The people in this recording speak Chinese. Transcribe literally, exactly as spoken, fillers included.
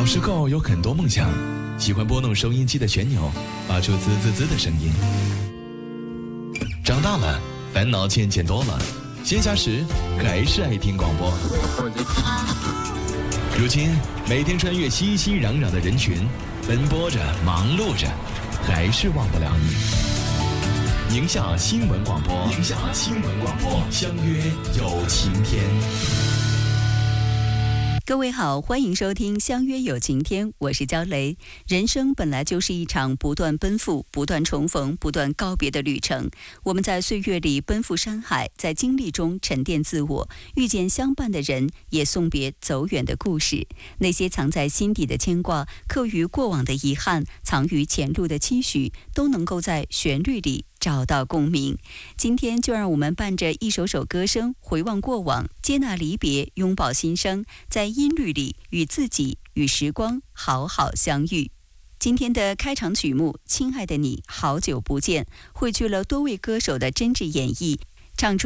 时候有很多梦想，喜欢拨弄收音机的旋钮，发出滋滋滋的声音。长大了，烦恼渐渐多了，闲暇时还是爱听广播。如今每天穿越熙熙攘攘的人群，奔波着，忙碌着，还是忘不了你。宁夏新闻广播，宁夏新闻广播，相约有晴天。 各位好，欢迎收听《相约有晴天》，我是焦雷。人生本来就是一场不断奔赴、不断重逢、不断告别的旅程。我们在岁月里奔赴山海，在经历中沉淀自我，遇见相伴的人，也送别走远的故事。那些藏在心底的牵挂，刻于过往的遗憾，藏于前路的期许，都能够在旋律里找到共鸣。今天就让我们伴着一首首歌声，回望过往，接纳离别，拥抱新生，在音律里与自己与时光好好相遇。今天的开场曲目《亲爱的你好久不见》，汇聚了多位歌手的真挚演绎，唱出